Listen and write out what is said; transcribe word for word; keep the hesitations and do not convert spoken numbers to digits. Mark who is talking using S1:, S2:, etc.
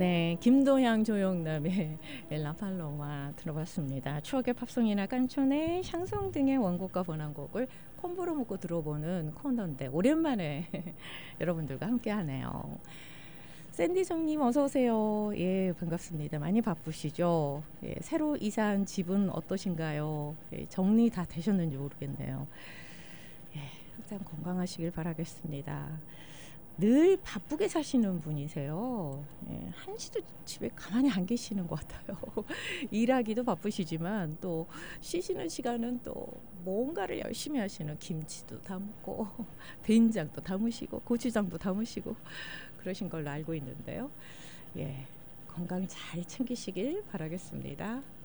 S1: 네, 김도향 조영남의 엘라 팔로마 들어봤습니다. 추억의 팝송이나 깐촌의 샹송 등의 원곡과 번안곡을 콤보로 묶고 들어보는 코너인데 오랜만에 여러분들과 함께하네요. 샌디송님 어서 오세요. 예, 반갑습니다. 많이 바쁘시죠? 예, 새로 이사한 집은 어떠신가요? 예, 정리 다 되셨는지 모르겠네요. 예, 항상 건강하시길 바라겠습니다. 늘 바쁘게 사시는 분이세요. 예, 한시도 집에 가만히 안 계시는 것 같아요. 일하기도 바쁘시지만 또 쉬시는 시간은 또 뭔가를 열심히 하시는, 김치도 담고 된장도 담으시고 고추장도 담으시고 그러신 걸로 알고 있는데요. 예, 건강 잘 챙기시길 바라겠습니다.